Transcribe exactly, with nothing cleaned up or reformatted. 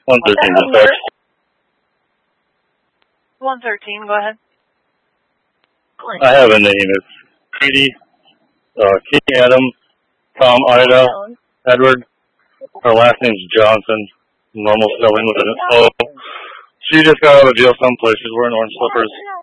one thirteen, dispatch. one thirteen, go ahead. I have a name. It's Katie, uh, Katie Adam, Tom Ida, Edward. Her last name's Johnson. Normal spelling with an O. She just got out of jail someplace. She's wearing orange slippers.